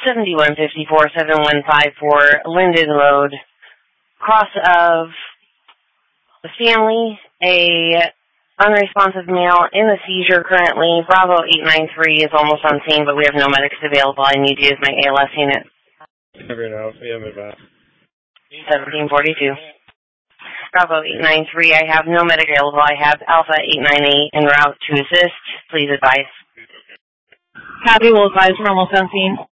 7154-7154 Linden Road. Cross of the family, a unresponsive male in the seizure currently. Bravo 893 is almost on scene, but we have no medics available. I need to use my ALS unit. 1742. Bravo 893, I have no medic available. I have Alpha 898 en route to assist. Please advise. Copy, will advise we're almost on scene.